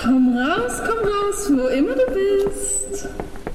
Komm raus, wo immer du bist.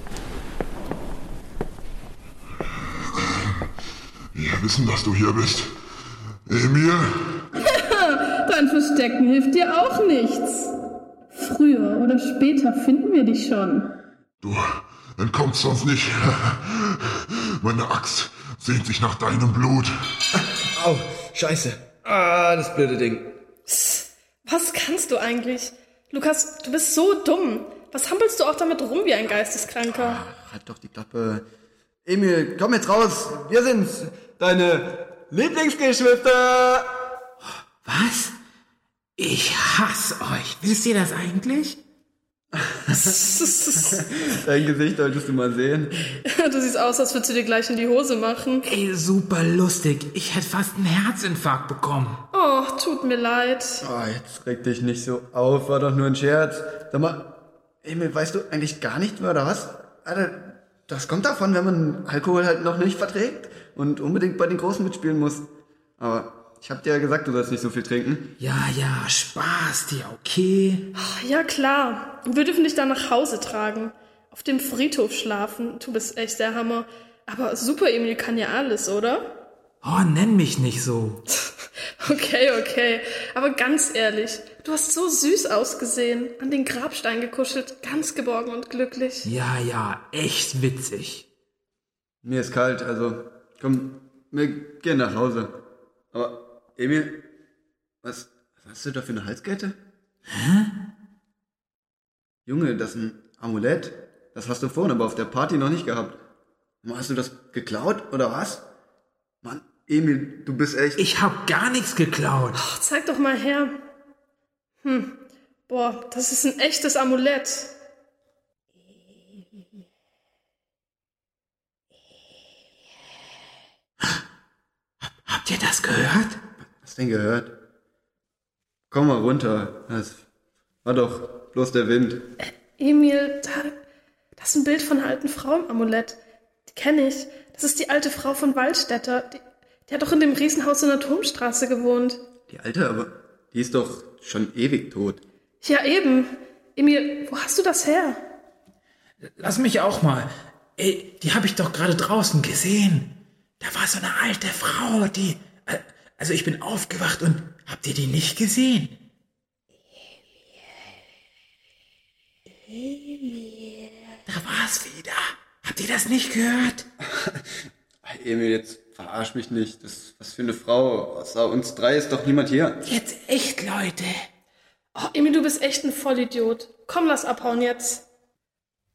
Wir wissen, dass du hier bist. Emil? Dein Verstecken hilft dir auch nichts. Früher oder später finden wir dich schon. Du entkommst sonst nicht. Meine Axt sehnt sich nach deinem Blut. Au, scheiße. Das blöde Ding. Was kannst du eigentlich? Lukas, du bist so dumm. Was hampelst du auch damit rum wie ein Geisteskranker? Halt doch die Klappe. Emil, komm jetzt raus. Wir sind's. Deine Lieblingsgeschwister. Was? Ich hasse euch. Wisst ihr das eigentlich? Dein Gesicht solltest du mal sehen. Du siehst aus, als würdest du dir gleich in die Hose machen. Ey, super lustig. Ich hätte fast einen Herzinfarkt bekommen. Oh, tut mir leid. Jetzt reg dich nicht so auf. War doch nur ein Scherz. Sag mal, Emil, weißt du eigentlich gar nicht mehr, oder was? Alter, das kommt davon, wenn man Alkohol halt noch nicht verträgt und unbedingt bei den Großen mitspielen muss. Aber ich hab dir ja gesagt, du sollst nicht so viel trinken. Ja, Spaß dir, okay? Ja, klar. Wir dürfen dich dann nach Hause tragen. Auf dem Friedhof schlafen. Du bist echt der Hammer. Aber Super Emil kann ja alles, oder? Oh, nenn mich nicht so. Okay. Aber ganz ehrlich, du hast so süß ausgesehen. An den Grabstein gekuschelt, ganz geborgen und glücklich. Ja, echt witzig. Mir ist kalt, also komm, wir gehen nach Hause. Aber Emil, was hast du da für eine Halskette? Hä? Junge, das ist ein Amulett. Das hast du vorhin aber auf der Party noch nicht gehabt. Hast du das geklaut oder was? Mann, Emil, du bist echt... Ich hab gar nichts geklaut. Ach, zeig doch mal her. Boah, das ist ein echtes Amulett. Habt ihr das gehört? Was denn gehört? Komm mal runter. Das war doch bloß der Wind. Emil, das ist ein Bild von einer alten Frau im Amulett. Die kenne ich. Das ist die alte Frau von Waldstätter. Die hat doch in dem Riesenhaus in der Turmstraße gewohnt. Die alte, aber die ist doch schon ewig tot. Ja, eben. Emil, wo hast du das her? Lass mich auch mal. Ey, die hab ich doch gerade draußen gesehen. Da war so eine alte Frau, die... Also ich bin aufgewacht und habt ihr die nicht gesehen? Emil. Da war's wieder. Habt ihr das nicht gehört? Emil, jetzt verarsch mich nicht. Was für eine Frau. Außer uns drei ist doch niemand hier. Jetzt echt, Leute. Oh, Emil, du bist echt ein Vollidiot. Komm, lass abhauen jetzt.